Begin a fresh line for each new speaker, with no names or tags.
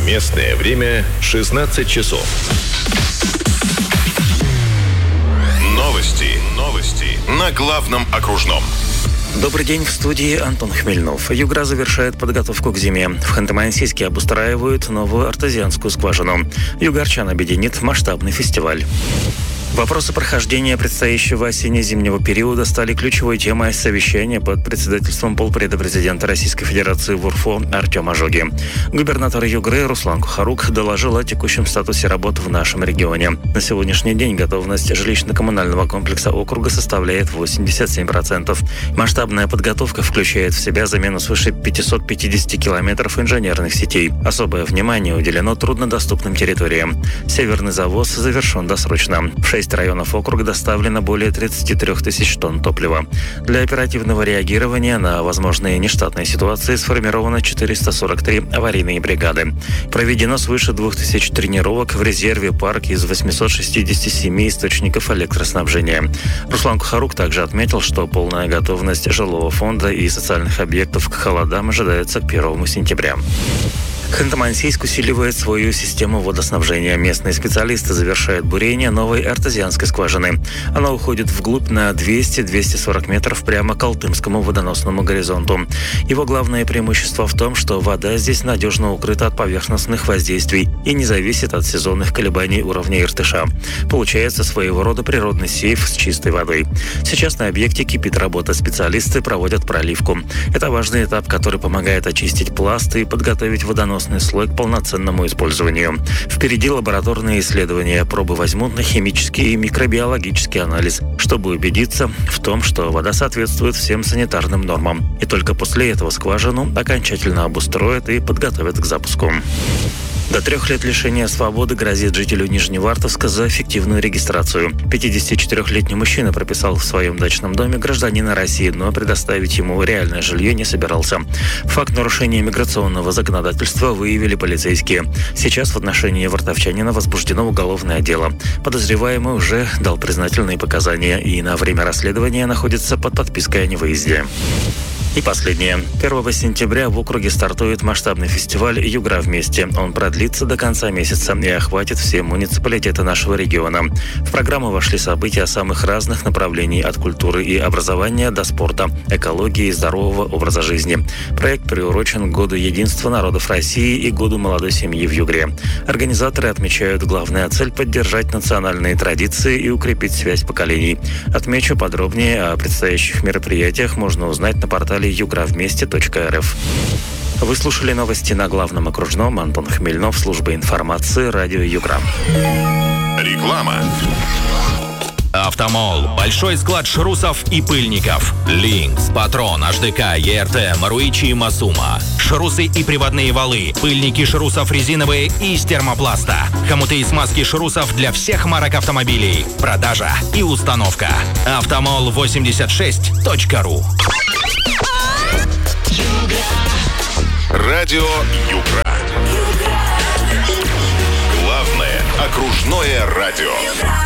Местное время 16 часов. Новости на главном окружном.
Добрый день, в студии Антон Хмельнов. Югра завершает подготовку к зиме. В Ханты-Мансийске обустраивают новую артезианскую скважину. Югорчан объединит масштабный фестиваль. Вопросы прохождения предстоящего осенне-зимнего периода стали ключевой темой совещания под председательством полпреда президента Российской Федерации в УРФО Артема Ожоги. Губернатор Югры Руслан Кухарук доложил о текущем статусе работ в нашем регионе. На сегодняшний день готовность жилищно-коммунального комплекса округа составляет 87%. Масштабная подготовка включает в себя замену свыше 550 километров инженерных сетей. Особое внимание уделено труднодоступным территориям. Северный завоз завершен досрочно. В 6 районов округа доставлено более 33 тысяч тонн топлива. Для оперативного реагирования на возможные нештатные ситуации сформировано 443 аварийные бригады. Проведено свыше 2000 тренировок в резерве парк из 867 источников электроснабжения. Руслан Кухарук также отметил, что полная готовность жилого фонда и социальных объектов к холодам ожидается к 1 сентября. Ханты-Мансийск усиливает свою систему водоснабжения. Местные специалисты завершают бурение новой артезианской скважины. Она уходит вглубь на 200-240 метров прямо к Алтымскому водоносному горизонту. Его главное преимущество в том, что вода здесь надежно укрыта от поверхностных воздействий и не зависит от сезонных колебаний уровня Иртыша. Получается своего рода природный сейф с чистой водой. Сейчас на объекте кипит работа. Специалисты проводят проливку. Это важный этап, который помогает очистить пласт и подготовить водонос слой к полноценному использованию. Впереди лабораторные исследования. Пробы возьмут на химический и микробиологический анализ, чтобы убедиться в том, что вода соответствует всем санитарным нормам. И только после этого скважину окончательно обустроят и подготовят к запуску. До 3 лет лишения свободы грозит жителю Нижневартовска за фиктивную регистрацию. 54-летний мужчина прописал в своем дачном доме гражданина России, но предоставить ему реальное жилье не собирался. Факт нарушения миграционного законодательства выявили полицейские. Сейчас в отношении вартовчанина возбуждено уголовное дело. Подозреваемый уже дал признательные показания и на время расследования находится под подпиской о невыезде. И последнее. 1 сентября в округе стартует масштабный фестиваль «Югра вместе». Он продлится до конца месяца и охватит все муниципалитеты нашего региона. В программу вошли события самых разных направлений, от культуры и образования до спорта, экологии и здорового образа жизни. Проект приурочен к Году единства народов России и Году молодой семьи в Югре. Организаторы отмечают, главная цель – поддержать национальные традиции и укрепить связь поколений. Отмечу, подробнее о предстоящих мероприятиях можно узнать на портале югравместе.рф. Вы слушали новости на главном окружном. Антон Хмельнов, служба информации, радио Югра.
Реклама.
Автомол. Большой склад шрусов и пыльников. Линкс, Патрон, HDK, ЕРТ, Маруичи и Масума. Шрусы и приводные валы. Пыльники шрусов резиновые и из термопласта. Хомуты и смазки шрусов для всех марок автомобилей. Продажа и установка. Автомол86.ру.
Радио Югра. Главное окружное радио.